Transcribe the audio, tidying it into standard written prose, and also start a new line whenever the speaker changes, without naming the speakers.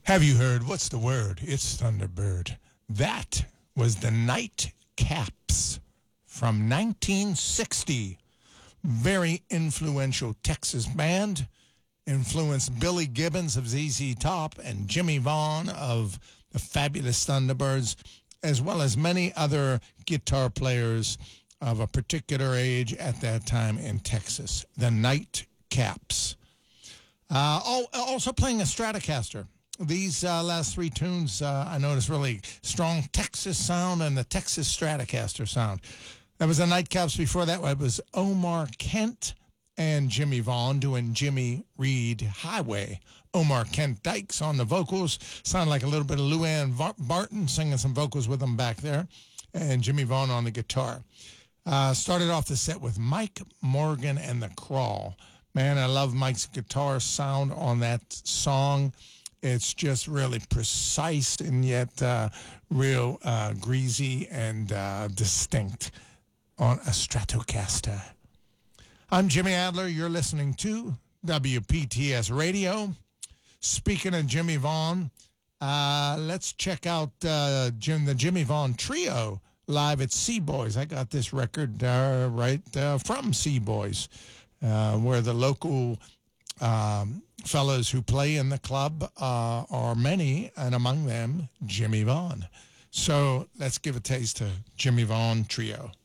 Have you heard? What's the word? It's Thunderbird. That was the Nightcaps from 1960. Very influential Texas band. Influenced Billy Gibbons of ZZ Top and Jimmy Vaughn of the Fabulous Thunderbirds, as well as many other guitar players of a particular age at that time in Texas. The Nightcaps. Also playing a Stratocaster. These last three tunes, I noticed really strong Texas sound and the Texas Stratocaster sound. That was the Nightcaps. Before that, it was Omar Kent and Jimmy Vaughn doing Jimmy Reed Highway. Omar Kent Dykes on the vocals. Sounded like a little bit of Luann Barton singing some vocals with them back there. And Jimmy Vaughn on the guitar. Started off the set with Mike Morgan and the Crawl. Man, I love Mike's guitar sound on that song. It's just really precise and yet real greasy and distinct on a Stratocaster. I'm Jimmy Adler. You're listening to WPTS Radio. Speaking of Jimmy Vaughn, let's check out the Jimmy Vaughn Trio live at C-Boys. I got this record from C-Boys, where the local fellows who play in the club are many, and among them, Jimmy Vaughn. So let's give a taste to Jimmy Vaughn Trio.